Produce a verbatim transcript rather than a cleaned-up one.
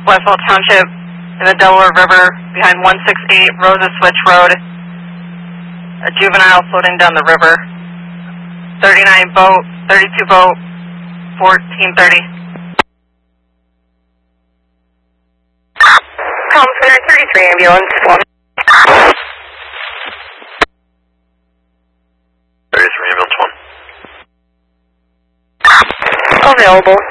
Westfall Township in the Delaware River behind one sixty-eight Rosa Switch Road. A juvenile floating down the river. thirty-nine boat, thirty-two boat, fourteen thirty. Palm Center thirty-three ambulance, one. thirty-three ambulance, one. Available.